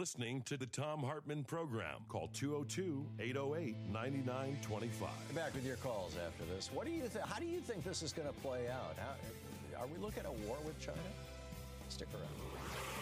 listening to the Thom Hartmann Program. Call 202-808-9925. Back with your calls after this. What do you how do you think this is going to play out? Are we looking at a war with China? Stick around.